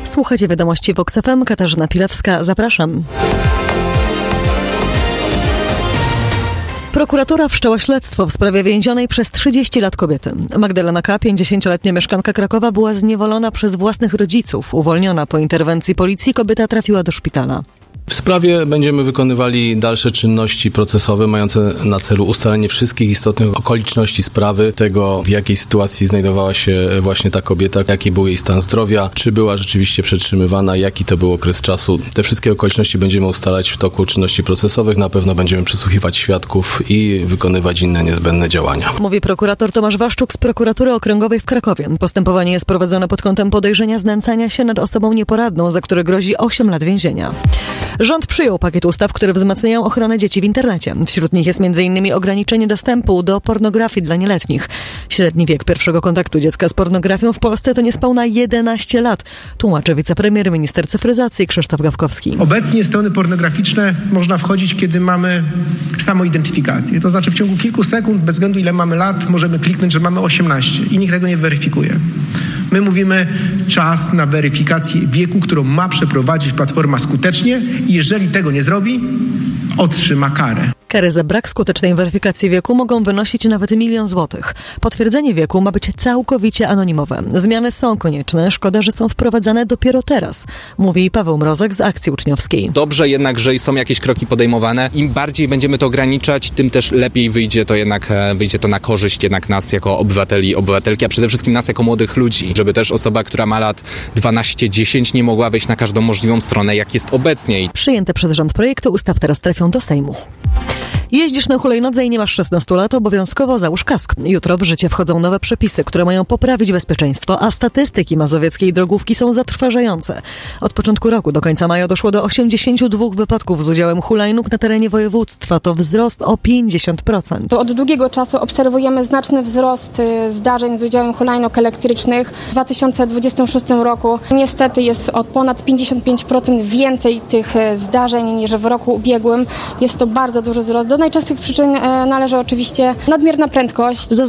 Słuchajcie wiadomości Vox FM. Katarzyna Pilewska, zapraszam. Prokuratura wszczęła śledztwo w sprawie więzionej przez 30 lat kobiety. Magdalena K., 50-letnia mieszkanka Krakowa, była zniewolona przez własnych rodziców. Uwolniona po interwencji policji, kobieta trafiła do szpitala. W sprawie będziemy wykonywali dalsze czynności procesowe mające na celu ustalenie wszystkich istotnych okoliczności sprawy, tego w jakiej sytuacji znajdowała się właśnie ta kobieta, jaki był jej stan zdrowia, czy była rzeczywiście przetrzymywana, jaki to był okres czasu. Te wszystkie okoliczności będziemy ustalać w toku czynności procesowych. Na pewno będziemy przesłuchiwać świadków i wykonywać inne niezbędne działania. Mówi prokurator Tomasz Waszczuk z Prokuratury Okręgowej w Krakowie. Postępowanie jest prowadzone pod kątem podejrzenia znęcania się nad osobą nieporadną, za które grozi 8 lat więzienia. Rząd przyjął pakiet ustaw, które wzmacniają ochronę dzieci w internecie. Wśród nich jest m.in. ograniczenie dostępu do pornografii dla nieletnich. Średni wiek pierwszego kontaktu dziecka z pornografią w Polsce to niespełna 11 lat, tłumaczy wicepremier, minister cyfryzacji Krzysztof Gawkowski. Obecnie strony pornograficzne można wchodzić, kiedy mamy samoidentyfikację. To znaczy w ciągu kilku sekund, bez względu ile mamy lat, możemy kliknąć, że mamy 18 i nikt tego nie weryfikuje. My mówimy czas na weryfikację wieku, którą ma przeprowadzić platforma skutecznie i jeżeli tego nie zrobi, otrzyma karę. Kary za brak skutecznej weryfikacji wieku mogą wynosić nawet 1 000 000 złotych. Potwierdzenie wieku ma być całkowicie anonimowe. Zmiany są konieczne, szkoda, że są wprowadzane dopiero teraz, mówi Paweł Mrozek z Akcji Uczniowskiej. Dobrze jednak, że są jakieś kroki podejmowane. Im bardziej będziemy to ograniczać, tym też lepiej wyjdzie to na korzyść jednak nas jako obywateli, obywatelki, a przede wszystkim nas jako młodych ludzi, żeby też osoba, która ma lat 12-10 nie mogła wejść na każdą możliwą stronę, jak jest obecnie. Przyjęte przez rząd projekty ustaw teraz trafią do Sejmu. Jeździsz na hulajnodze i nie masz 16 lat, obowiązkowo załóż kask. Jutro w życie wchodzą nowe przepisy, które mają poprawić bezpieczeństwo, a statystyki mazowieckiej drogówki są zatrważające. Od początku roku do końca maja doszło do 82 wypadków z udziałem hulajnóg na terenie województwa. To wzrost o 50%. Od długiego czasu obserwujemy znaczny wzrost zdarzeń z udziałem hulajnóg elektrycznych. W 2026 roku niestety jest o ponad 55% więcej tych zdarzeń niż w roku ubiegłym. Jest to bardzo duży wzrost. Do najczęstszych przyczyn należy oczywiście nadmierna prędkość.